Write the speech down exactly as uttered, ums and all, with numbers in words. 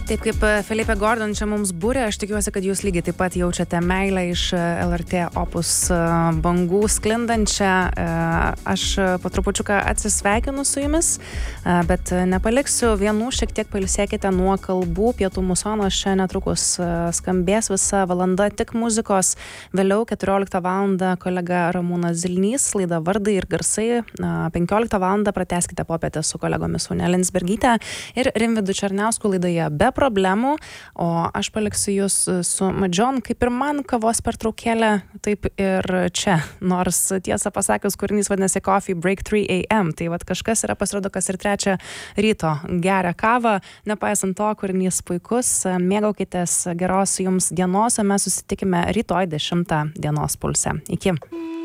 Taip kaip Felipe Gordon čia mums būrė, aš tikiuosi, kad jūs lygiai taip pat jaučiate meilę iš L R T Opus bangų sklindančią. Aš po trupučiuką atsisveikinu su jumis, bet nepaliksiu vienų, šiek tiek pailsėkite nuo kalbų. Pietų musonas čia netrukus skambės visa valanda tik muzikos. Vėliau keturioliktą valandą kolega Ramūnas Zilnys, laida Vardai ir garsai. penkioliktą valandą pratęskite popietę su kolegomis Une Linsbergyte ir Rimvydu Černiausku laidoje Be problemų, o aš paliksiu jūs su Madžon, kaip ir man kavos pertraukėlė, taip ir čia. Nors tiesą pasakius, kūrinys vadinasi Coffee Break three a m Tai vat kažkas yra pasirodo, kas ir trečią ryto geria kavą. Nepaisant to, kūrinys puikus. Mėgaukitės, geros jums dienos, o mes susitikime rytoj dešimtą dienos pulse. Iki.